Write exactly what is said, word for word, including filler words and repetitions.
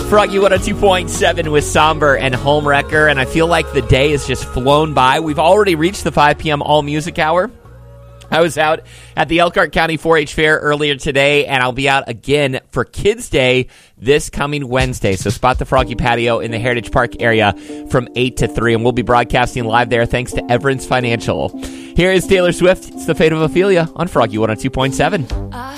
Froggy one oh two point seven with Somber and Homewrecker, and I feel like the day has just flown by. We've already reached the five p.m. All Music Hour. I was out at the Elkhart County four H Fair earlier today, and I'll be out again for Kids Day this coming Wednesday. So spot the Froggy Patio in the Heritage Park area from eight to three, and we'll be broadcasting live there thanks to Everence Financial. Here is Taylor Swift. It's The Fate of Ophelia on Froggy one oh two point seven.